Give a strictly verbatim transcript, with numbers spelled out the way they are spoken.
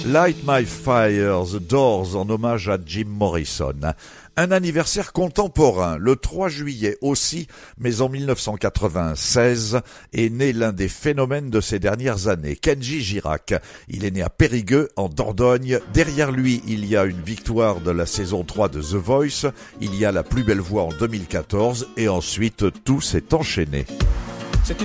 Light My Fire, The Doors, en hommage à Jim Morrison. Un anniversaire contemporain, le trois juillet aussi, mais en mille neuf cent quatre-vingt-seize, est né l'un des phénomènes de ces dernières années, Kenji Girac. Il est né à Périgueux, en Dordogne. Derrière lui, il y a une victoire de la saison trois de The Voice. Il y a la plus belle voix en deux mille quatorze, et ensuite, tout s'est enchaîné.